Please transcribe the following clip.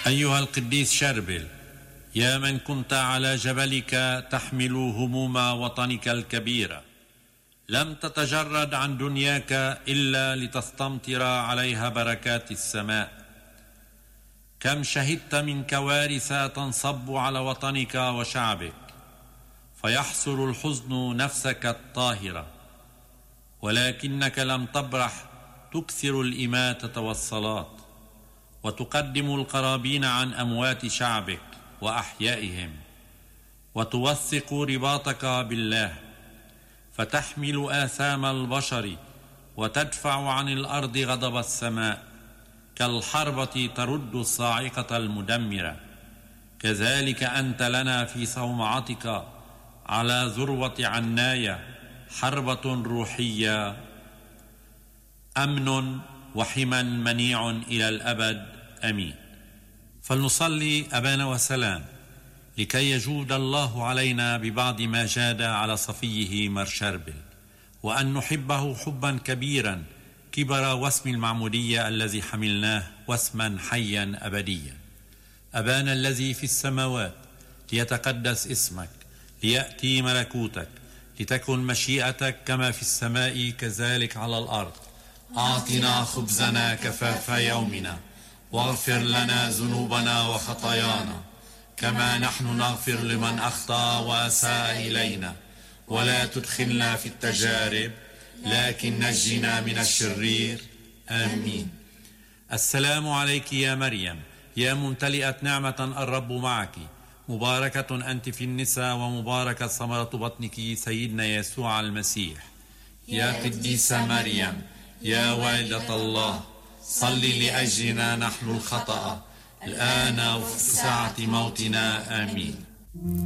أيها القديس شربل، يا من كنت على جبلك تحمل هموم وطنك الكبيرة، لم تتجرد عن دنياك إلا لتستمطر عليها بركات السماء. كم شهدت من كوارث تنصب على وطنك وشعبك، فيحصر الحزن نفسك الطاهرة، ولكنك لم تبرح تكثر الإماتة والصلاة، وتقدم القرابين عن أموات شعبك وأحيائهم، وتوثق رباطك بالله، فتحمل آثام البشر وتدفع عن الأرض غضب السماء، كالحربة ترد الصاعقة المدمرة. كذلك أنت لنا في صومعتك على ذروة عناية حربة روحية، أمن وحمى منيع إلى الأبد. أمين. فلنصلي أبانا وسلام لكي يجود الله علينا ببعض ما جاد على صفيه مار شربل، وأن نحبه حبا كبيرا كبر واسم المعمودية الذي حملناه واسما حيا أبديا. أبانا الذي في السماوات، ليتقدس اسمك، ليأتي ملكوتك، لتكن مشيئتك كما في السماء كذلك على الأرض. أعطنا خبزنا كفاف يومنا، واغفر لنا ذنوبنا وخطايانا كما نحن نغفر لمن أخطأ وأساء إلينا، ولا تدخلنا في التجارب لكن نجنا من الشرير. آمين. السلام عليك يا مريم، يا ممتلئة نعمة، الرب معك، مباركة أنت في النساء، ومباركة ثمرة بطنك سيدنا يسوع المسيح. يا قديسة مريم، يا والدة الله، صلي لأجلنا نحن الخطأ الآن وفي ساعة موتنا. آمين.